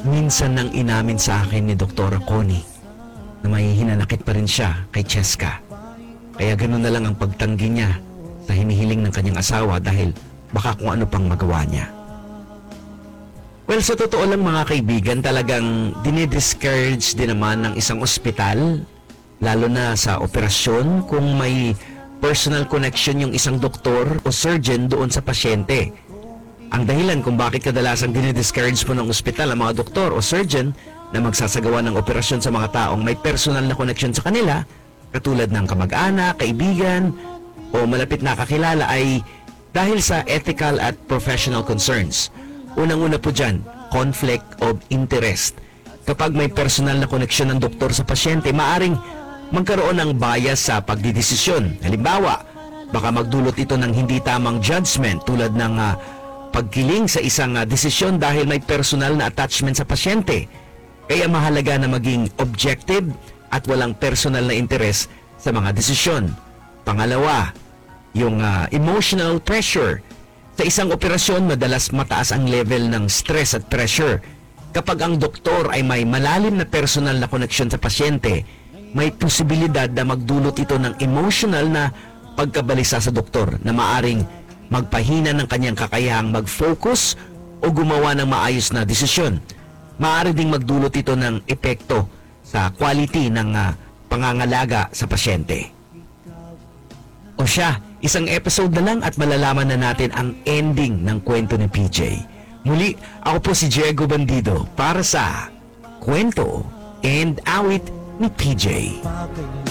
Minsan nang inamin sa akin ni Dr. Connie na may hinanakit pa rin siya kay Cheska. Kaya gano'n na lang ang pagtanggi niya sa hinihiling ng kanyang asawa dahil baka kung ano pang magawa niya. Well, sa totoo lang mga kaibigan, talagang dinidiscourage din naman ng isang ospital, lalo na sa operasyon, kung may personal connection yung isang doktor o surgeon doon sa pasyente. Ang dahilan kung bakit kadalasang dinidiscourage po ng ospital ang mga doktor o surgeon na magsasagawa ng operasyon sa mga taong may personal na connection sa kanila, katulad ng kamag-anak, kaibigan, o malapit na kakilala, ay dahil sa ethical at professional concerns. Unang-una po dyan, conflict of interest. Kapag may personal na koneksyon ng doktor sa pasyente, maaring magkaroon ng bias sa pagdidesisyon. Halimbawa, baka magdulot ito ng hindi tamang judgment tulad ng pagkiling sa isang desisyon dahil may personal na attachment sa pasyente. Kaya mahalaga na maging objective at walang personal na interes sa mga desisyon. Pangalawa, yung emotional pressure. Sa isang operasyon, madalas mataas ang level ng stress at pressure. Kapag ang doktor ay may malalim na personal na koneksyon sa pasyente, may posibilidad na magdulot ito ng emotional na pagkabalisa sa doktor na maaring magpahina ng kanyang kakayahang mag-focus o gumawa ng maayos na desisyon. Maaari ding magdulot ito ng epekto sa quality ng pangangalaga sa pasyente. O siya, isang episode na lang at malalaman na natin ang ending ng kwento ni PJ. Muli, ako po si Diego Bandido para sa Kwento and Awit ni PJ.